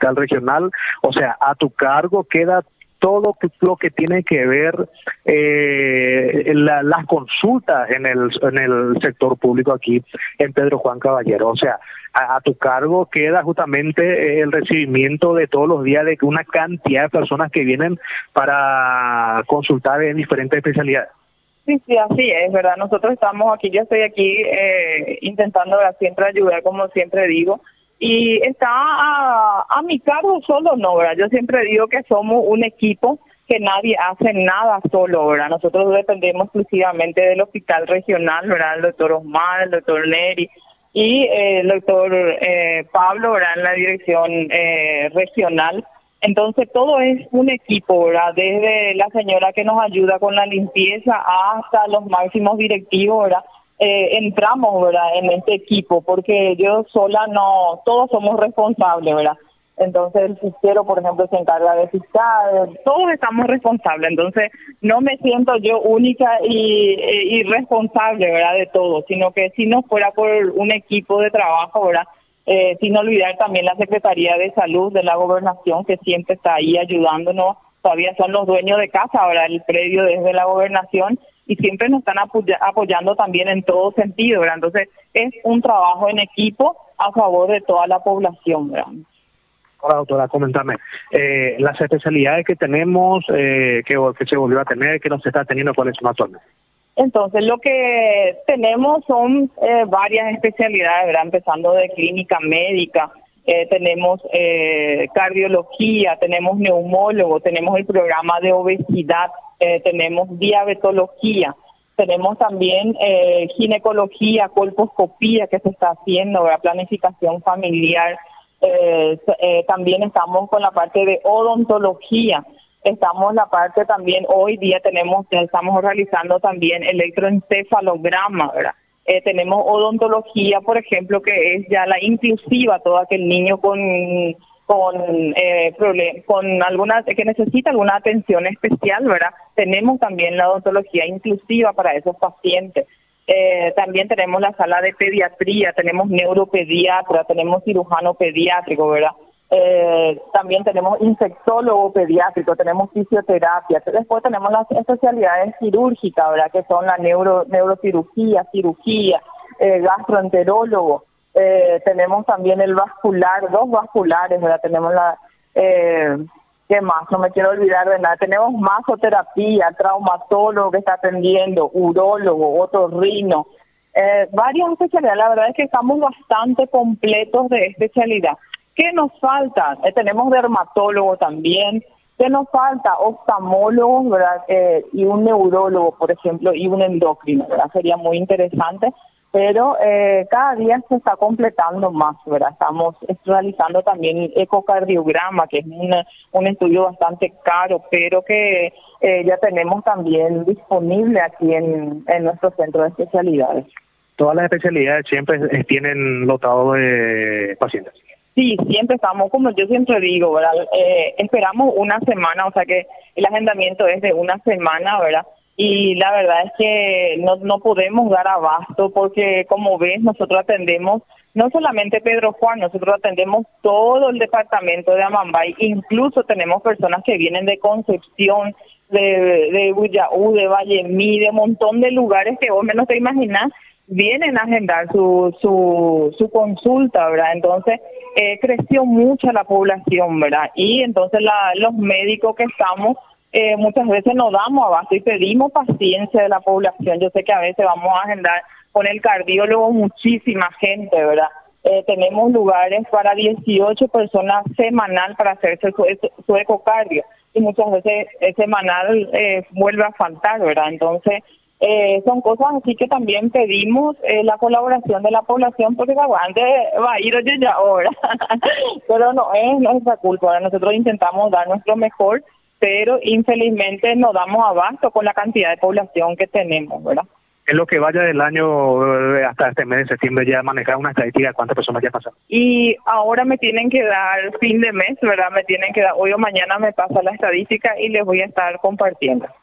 hospital regional, o sea, a tu cargo queda todo lo que tiene que ver las consultas en el sector público aquí en Pedro Juan Caballero. O sea, a tu cargo queda justamente el recibimiento de todos los días de una cantidad de personas que vienen para consultar en diferentes especialidades. Sí, sí, así es, ¿verdad? Nosotros estamos aquí, yo estoy aquí intentando, ¿verdad?, siempre ayudar, como siempre digo. Y está a mi cargo solo, no, ¿verdad? Yo siempre digo que somos un equipo, que nadie hace nada solo, ¿verdad? Nosotros dependemos exclusivamente del hospital regional, ¿verdad? El doctor Osmar, el doctor Neri y el doctor Pablo, ¿verdad?, en la dirección regional. Entonces todo es un equipo, ¿verdad? Desde la señora que nos ayuda con la limpieza hasta los máximos directivos, ¿verdad? Entramos, ¿verdad?, en este equipo, porque yo sola no, todos somos responsables, ¿verdad? Entonces el fisquero, por ejemplo, se encarga de fiscal, todos estamos responsables, entonces no me siento yo única y responsable, ¿verdad?, de todo, sino que si no fuera por un equipo de trabajo, ¿verdad?, sin olvidar también la Secretaría de Salud de la Gobernación, que siempre está ahí ayudándonos, todavía son los dueños de casa, ahora el predio desde la Gobernación, y siempre nos están apoyando también en todo sentido, ¿verdad? Entonces es un trabajo en equipo a favor de toda la población, ¿verdad? Ahora, doctora, coméntame, las especialidades que tenemos, que se volvió a tener, que no se está teniendo, ¿cuáles son actualmente? Entonces, lo que tenemos son varias especialidades, ¿verdad? Empezando de clínica médica, tenemos cardiología, tenemos neumólogo, tenemos el programa de obesidad, tenemos diabetología, tenemos también ginecología, colposcopía que se está haciendo, ¿verdad?, planificación familiar, también estamos con la parte de odontología. Estamos en la parte también, hoy día estamos realizando también electroencefalograma, ¿verdad? Tenemos odontología, por ejemplo, que es ya la inclusiva, todo aquel niño con alguna, que necesita alguna atención especial, ¿verdad? Tenemos también la odontología inclusiva para esos pacientes. También tenemos la sala de pediatría, tenemos neuropediatra, tenemos cirujano pediátrico, ¿verdad? También tenemos infectólogo pediátrico, tenemos fisioterapia, después tenemos las especialidades quirúrgicas, ¿verdad?, que son la neurocirugía, cirugía, gastroenterólogo, tenemos también el vascular, dos vasculares, ¿verdad?, tenemos ¿qué más? No me quiero olvidar de nada, tenemos masoterapia, traumatólogo que está atendiendo, urólogo, otorrino, varias especialidades. La verdad es que estamos bastante completos de especialidad. ¿Qué nos falta? Tenemos dermatólogo también. ¿Qué nos falta? Oftalmólogos, ¿verdad? Y un neurólogo, por ejemplo, y un endocrino, ¿verdad? Sería muy interesante, pero cada día se está completando más, ¿verdad? Estamos realizando también ecocardiograma, que es un estudio bastante caro, pero que ya tenemos también disponible aquí en nuestro centro de especialidades. Todas las especialidades siempre tienen lotado de pacientes. Sí, siempre estamos, como yo siempre digo, ¿verdad? Esperamos una semana, o sea que el agendamiento es de una semana, ¿verdad? Y la verdad es que no podemos dar abasto porque, como ves, nosotros atendemos no solamente Pedro Juan, nosotros atendemos todo el departamento de Amambay, incluso tenemos personas que vienen de Concepción, de Buyaú, de Vallemí, de un montón de lugares que vos menos te imaginas, vienen a agendar su consulta, ¿verdad? Entonces, creció mucho la población, ¿verdad? Y entonces los médicos que estamos, muchas veces nos damos abasto y pedimos paciencia de la población. Yo sé que a veces vamos a agendar con el cardiólogo muchísima gente, ¿verdad? Tenemos lugares para 18 personas semanal para hacerse su ecocardio, y muchas veces semanal vuelve a faltar, ¿verdad? Entonces, son cosas así que también pedimos la colaboración de la población, porque aguante va a ir oye ya ahora, pero no es nuestra culpa. Ahora nosotros intentamos dar nuestro mejor, pero infelizmente no damos abasto con la cantidad de población que tenemos, ¿verdad? En lo que vaya del año hasta este mes de septiembre ya manejar una estadística de cuántas personas ya pasaron. Y ahora me tienen que dar fin de mes, ¿verdad? Me tienen que dar, hoy o mañana me pasa la estadística y les voy a estar compartiendo.